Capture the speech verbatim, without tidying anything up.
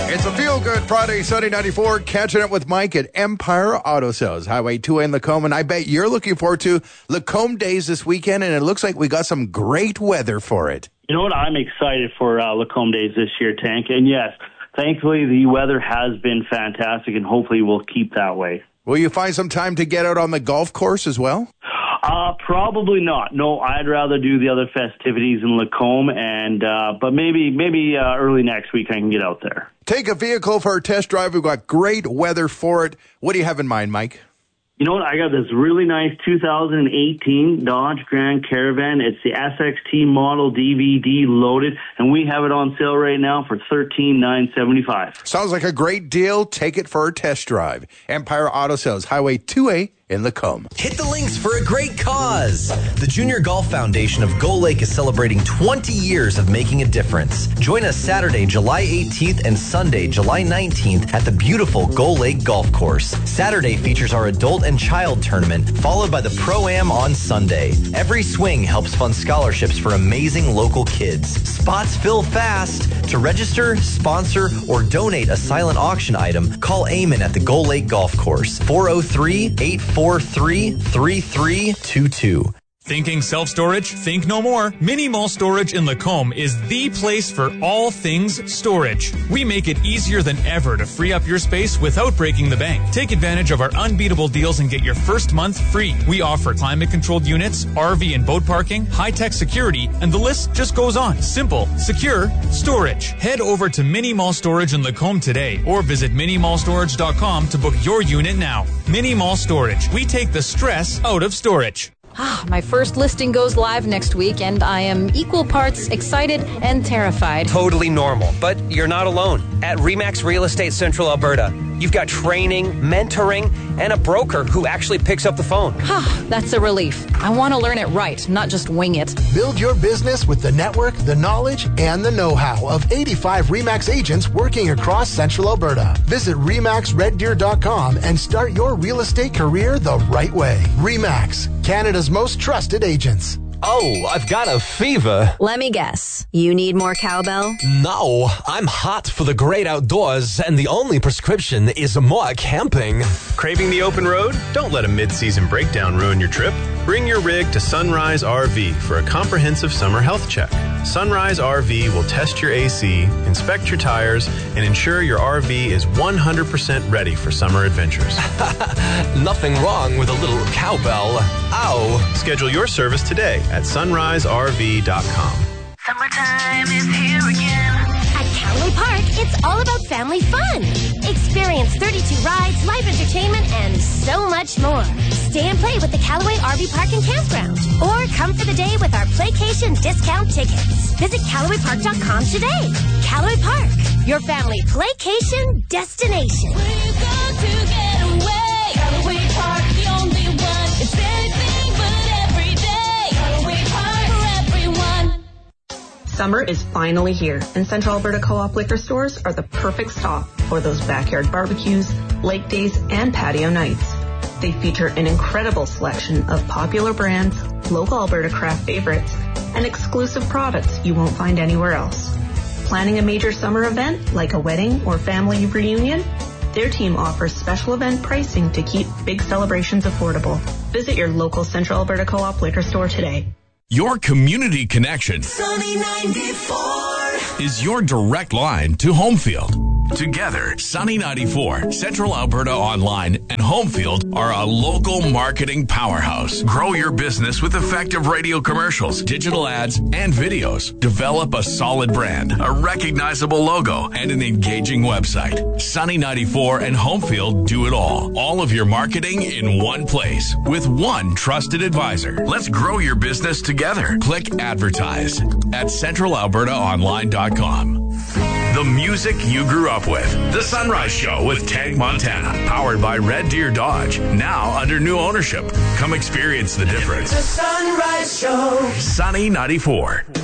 It's a feel-good Friday, Sunday ninety-four, catching up with Mike at Empire Auto Sales, Highway two A in Lacombe, and I bet you're looking forward to Lacombe Days this weekend, and it looks like we got some great weather for it. You know what? I'm excited for uh, Lacombe Days this year, Tank, and yes, thankfully the weather has been fantastic, and hopefully we'll keep that way. Will you find some time to get out on the golf course as well? Uh, probably not. No, I'd rather do the other festivities in Lacombe, and uh, but maybe maybe uh, early next week I can get out there. Take a vehicle for a test drive. We've got great weather for it. What do you have in mind, Mike? You know what? I got this really nice two thousand eighteen Dodge Grand Caravan. It's the S X T model, D V D loaded, and we have it on sale right now for thirteen thousand nine hundred seventy-five dollars. Sounds like a great deal. Take it for a test drive. Empire Auto Sales, Highway two A in Lacombe. Hit the links for a great cause. The Junior Golf Foundation of Gull Lake is celebrating twenty years of making a difference. Join us Saturday, July eighteenth and Sunday, July nineteenth at the beautiful Gull Lake Golf Course. Saturday features our adult and child tournament, followed by the Pro-Am on Sunday. Every swing helps fund scholarships for amazing local kids. Spots fill fast. To register, sponsor, or donate a silent auction item, call Eamon at the Gull Lake Golf Course, four oh three, eight four three, three three two two. Thinking self-storage? Think no more. Mini Mall Storage in Lacombe is the place for all things storage. We make it easier than ever to free up your space without breaking the bank. Take advantage of our unbeatable deals and get your first month free. We offer climate-controlled units, R V and boat parking, high-tech security, and the list just goes on. Simple, secure, storage. Head over to Mini Mall Storage in Lacombe today or visit mini mall storage dot com to book your unit now. Mini Mall Storage. We take the stress out of storage. Ah, my first listing goes live next week, and I am equal parts excited and terrified. Totally normal, but you're not alone. At RE/MAX Real Estate Central Alberta, you've got training, mentoring, and a broker who actually picks up the phone. Ah, that's a relief. I want to learn it right, not just wing it. Build your business with the network, the knowledge, and the know-how of eighty-five RE/MAX agents working across Central Alberta. Visit re max red deer dot com and start your real estate career the right way. RE/MAX, Canada's most trusted agents. Oh, I've got a fever. Let me guess. You need more cowbell? No, I'm hot for the great outdoors, and the only prescription is more camping. Craving the open road? Don't let a mid-season breakdown ruin your trip. Bring your rig to Sunrise R V for a comprehensive summer health check. Sunrise R V will test your A C, inspect your tires, and ensure your R V is one hundred percent ready for summer adventures. Nothing wrong with a little cowbell. Ow! Schedule your service today at sunrise r v dot com. Summertime is here again. At Callaway Park, it's all about family fun. Experience thirty-two rides, live entertainment, and so much more. Stay and play with the Callaway R V Park and Campground. Or come for the day with our Playcation discount tickets. Visit Callaway Park dot com today. Callaway Park, your family Playcation destination. We've got to get away. Callaway Park, the only one. It's anything but every day. Callaway Park for everyone. Summer is finally here, and Central Alberta Co-op liquor stores are the perfect stop for those backyard barbecues, lake days, and patio nights. They feature an incredible selection of popular brands, local Alberta craft favorites, and exclusive products you won't find anywhere else. Planning a major summer event like a wedding or family reunion? Their team offers special event pricing to keep big celebrations affordable. Visit your local Central Alberta Co-op liquor store today. Your community connection Sunny ninety-four is your direct line to Homefield. Together, Sunny ninety-four, Central Alberta Online, and Homefield are a local marketing powerhouse. Grow your business with effective radio commercials, digital ads, and videos. Develop a solid brand, a recognizable logo, and an engaging website. Sunny ninety-four and Homefield do it all. All of your marketing in one place with one trusted advisor. Let's grow your business together. Click advertise at central alberta online dot com. The music you grew up with. The Sunrise Show with Tank Montana. Powered by Red Deer Dodge. Now under new ownership. Come experience the difference. The Sunrise Show. Sunny ninety-four.